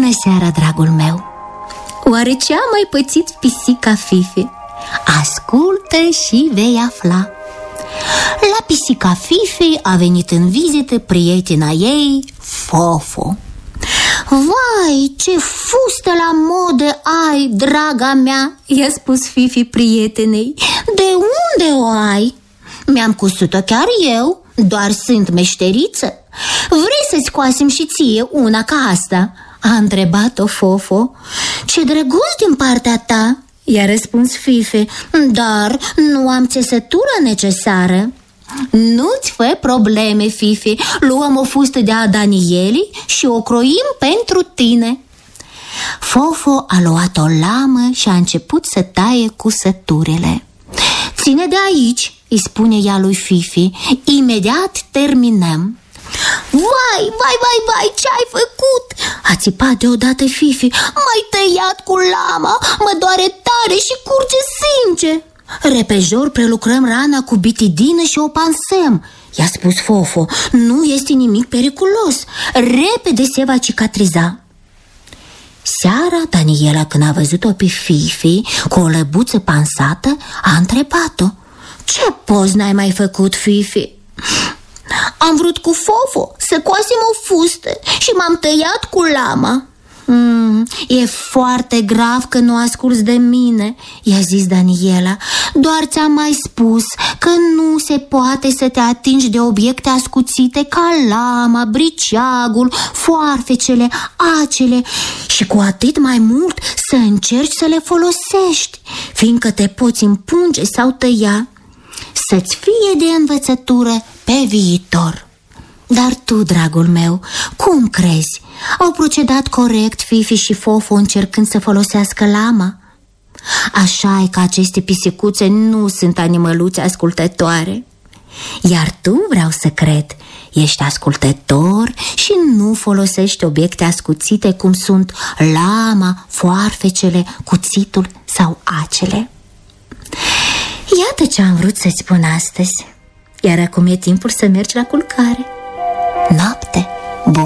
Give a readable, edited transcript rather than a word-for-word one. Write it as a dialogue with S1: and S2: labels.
S1: Bună seara, dragul meu! Oare ce a mai pățit pisica Fifi? Ascultă și vei afla. La pisica Fifi a venit în vizită prietena ei, Fofo. Vai, ce fustă la modă ai, draga mea, i-a spus Fifi prietenei. De unde o ai? Mi-am cusut-o chiar eu, doar sunt meșteriță. Vrei să-ți coasem și ție una ca asta? A întrebat-o Fofo. Ce drăguț din partea ta, i-a răspuns Fifi, dar nu am țesătura necesară. Nu-ți fă probleme, Fifi, luăm o fustă de a Danieli și o croim pentru tine. Fofo a luat o lamă și a început să taie cusăturile. Ține de aici, îi spune ea lui Fifi, imediat terminăm. Vai, ce-ai făcut? A țipat deodată Fifi. M-ai tăiat cu lama, mă doare tare și curge sânge. Repejor prelucrăm rana cu bitidină și o pansăm, i-a spus Fofo. Nu este nimic periculos, repede se va cicatriza. Seara, Daniela, când a văzut-o pe Fifi cu o lăbuță pansată, a întrebat-o. Ce poz n-ai mai făcut, Fifi? Am vrut cu Fofo să coasem o fustă și m-am tăiat cu lama. E foarte grav că nu asculți de mine, i-a zis Daniela. Doar ți-am mai spus că nu se poate să te atingi de obiecte ascuțite ca lama, briceagul, foarfecele, acele și cu atât mai mult să încerci să le folosești, fiindcă te poți împunge sau tăia. Să-ți fie de învățătură pe viitor. Dar tu, dragul meu, cum crezi? Au procedat corect Fifi și Fofo încercând să folosească lama? Așa e că aceste pisicuțe nu sunt animăluțe ascultătoare. Iar tu, vreau să cred, ești ascultător și nu folosești obiecte ascuțite cum sunt lama, foarfecele, cuțitul sau acele. Iată ce am vrut să-ți spun astăzi. Iar acum e timpul să mergi la culcare. Noapte!